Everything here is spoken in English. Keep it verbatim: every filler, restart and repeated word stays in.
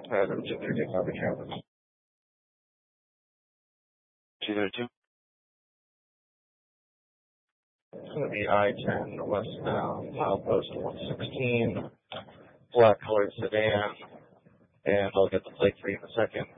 Adam two thirty five campus. two thirty-two? It's going to be I ten westbound, milepost one sixteen, black colored sedan, and I'll get the plate for you in a second.